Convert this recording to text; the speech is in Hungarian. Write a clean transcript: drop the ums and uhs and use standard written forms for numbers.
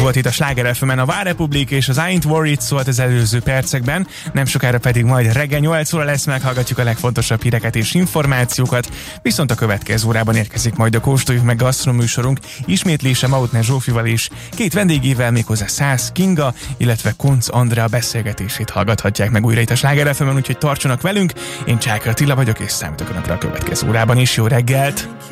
volt itt a Sláger FM-en a Várrepublik, és az I Ain't Worried szólt az előző percekben, nem sokára pedig majd reggel 8 óra lesz, meghallgatjuk a legfontosabb híreket és információkat, viszont a következő órában érkezik majd a Kóstoljuk meg gasztroműsorunk, ismétlése Mautner Zsófival és két vendégével, méghozzá Szász Kinga, illetve Koncz Andrea beszélgetését hallgathatják meg újra itt a Sláger FM-en, úgyhogy tartsanak velünk, én Csáky Attila vagyok, és számítok önökre a következő órában is, jó reggelt!